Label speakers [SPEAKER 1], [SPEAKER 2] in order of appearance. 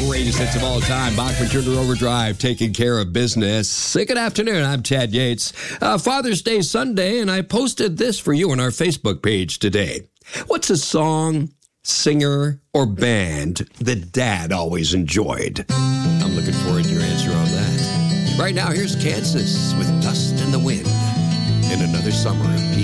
[SPEAKER 1] greatest hits of all time. Bachman Turner Overdrive, taking care of business. Good afternoon. I'm Chad Yates. Father's Day Sunday, and I posted this for you on our Facebook page today. What's a song, singer, or band that Dad always enjoyed? I'm looking forward to your answer on that. Right now, here's Kansas with Dust in the Wind in another summer of peace.